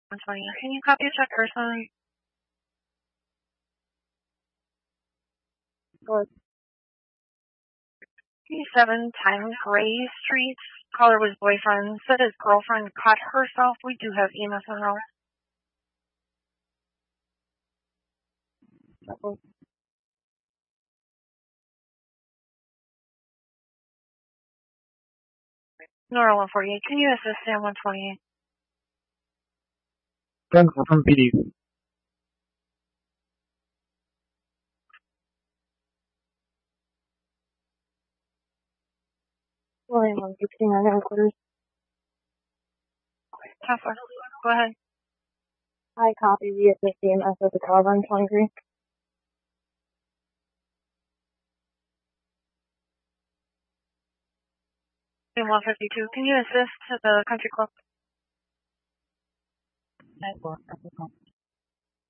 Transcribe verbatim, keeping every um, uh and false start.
one twenty. Can you copy check person? seven Time Gray Street. Caller was boyfriend. Said his girlfriend cut herself. We do have E M S on route. Nora one forty-eight. Can you assist Sam one twenty-eight? Thanks from P D. William one sixteen on headquarters. Tesla. Go ahead. I copy the assist E M S at the car one twenty-three. one fifty-two. Can you assist to the country club?